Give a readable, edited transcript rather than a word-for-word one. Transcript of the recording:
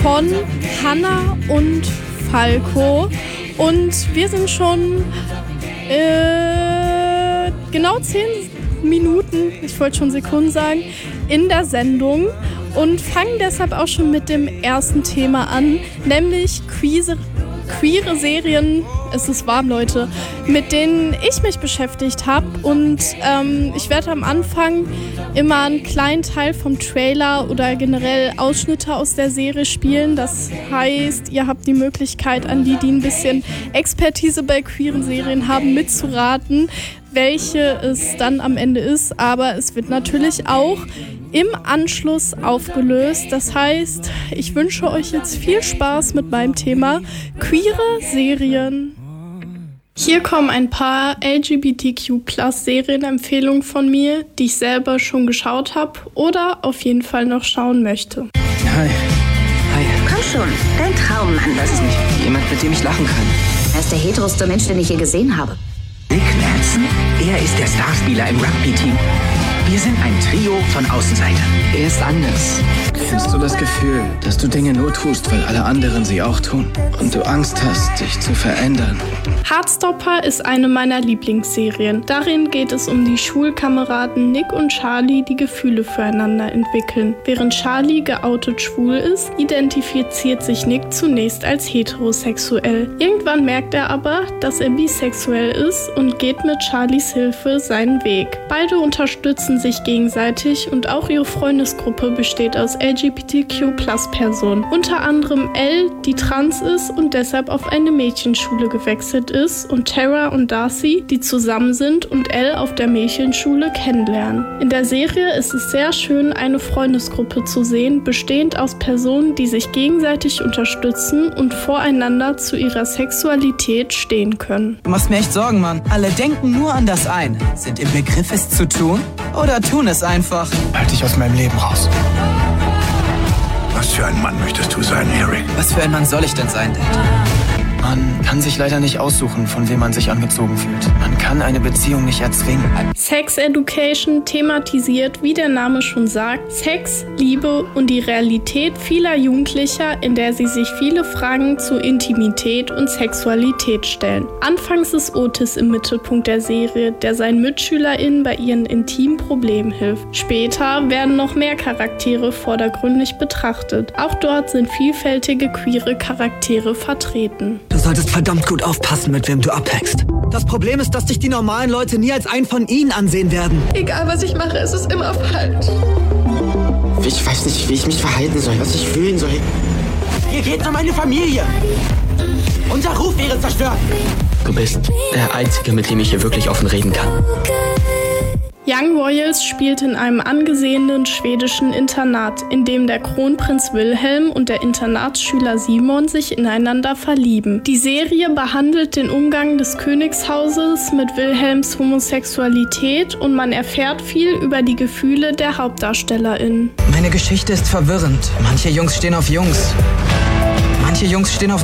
von Hannah und Falco. Und wir sind schon genau 10 Minuten, ich wollte schon Sekunden sagen, in der Sendung und fangen deshalb auch schon mit dem ersten Thema an, nämlich queere Serien, es ist warm, Leute, mit denen ich mich beschäftigt habe. Und ich werde am Anfang immer einen kleinen Teil vom Trailer oder generell Ausschnitte aus der Serie spielen. Das heißt, ihr habt die Möglichkeit, an die ein bisschen Expertise bei queeren Serien haben, mitzuraten, welche es dann am Ende ist. Aber es wird natürlich auch im Anschluss aufgelöst. Das heißt, ich wünsche euch jetzt viel Spaß mit meinem Thema queere Serien. Hier kommen ein paar LGBTQ+-Serienempfehlungen von mir, die ich selber schon geschaut habe oder auf jeden Fall noch schauen möchte. Hi. Komm schon, dein Traummann. Weiß es nicht. Jemand, mit dem ich lachen kann. Er ist der heteroste Mensch, den ich je gesehen habe. Nick Manson? Er ist der Starspieler im Rugby-Team. Wir sind ein Trio von Außenseitern. Er ist anders. Kennst du das Gefühl, dass du Dinge nur tust, weil alle anderen sie auch tun? Und du Angst hast, dich zu verändern? Heartstopper ist eine meiner Lieblingsserien. Darin geht es um die Schulkameraden Nick und Charlie, die Gefühle füreinander entwickeln. Während Charlie geoutet schwul ist, identifiziert sich Nick zunächst als heterosexuell. Irgendwann merkt er aber, dass er bisexuell ist und geht mit Charlies Hilfe seinen Weg. Beide unterstützen sich gegenseitig und auch ihre Freundesgruppe besteht aus LGBTQ+-Personen. Unter anderem Elle, die trans ist und deshalb auf eine Mädchenschule gewechselt ist, und Tara und Darcy, die zusammen sind und Elle auf der Mädchenschule kennenlernen. In der Serie ist es sehr schön, eine Freundesgruppe zu sehen, bestehend aus Personen, die sich gegenseitig unterstützen und voreinander zu ihrer Sexualität stehen können. Du machst mir echt Sorgen, Mann. Alle denken nur an das eine. Sind im Begriff, es zu tun oder tun es einfach. Halt dich aus meinem Leben raus. Was für ein Mann möchtest du sein, Eric? Was für ein Mann soll ich denn sein, Dad? Man kann sich leider nicht aussuchen, von wem man sich angezogen fühlt. Man kann eine Beziehung nicht erzwingen. Sex Education thematisiert, wie der Name schon sagt, Sex, Liebe und die Realität vieler Jugendlicher, in der sie sich viele Fragen zu Intimität und Sexualität stellen. Anfangs ist Otis im Mittelpunkt der Serie, der seinen MitschülerInnen bei ihren intimen Problemen hilft. Später werden noch mehr Charaktere vordergründig betrachtet. Auch dort sind vielfältige queere Charaktere vertreten. Du solltest verdammt gut aufpassen, mit wem du abhängst. Das Problem ist, dass dich die normalen Leute nie als einen von ihnen ansehen werden. Egal, was ich mache, es ist immer falsch. Ich weiß nicht, wie ich mich verhalten soll, was ich fühlen soll. Hier geht's um meine Familie. Unser Ruf wäre zerstört. Du bist der Einzige, mit dem ich hier wirklich offen reden kann. Young Royals spielt in einem angesehenen schwedischen Internat, in dem der Kronprinz Wilhelm und der Internatsschüler Simon sich ineinander verlieben. Die Serie behandelt den Umgang des Königshauses mit Wilhelms Homosexualität und man erfährt viel über die Gefühle der HauptdarstellerInnen. Meine Geschichte ist verwirrend. Manche Jungs stehen auf Jungs. Manche Jungs stehen auf